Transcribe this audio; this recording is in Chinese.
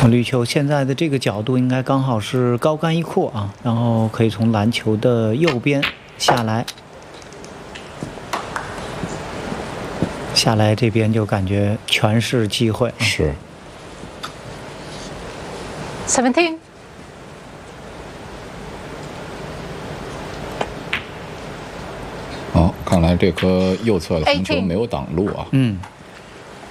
绿球现在的这个角度应该刚好是高杆一阔啊，然后可以从篮球的右边下来，这边就感觉全是机会。 是。 17. 看来这颗右侧的红球没有挡路啊。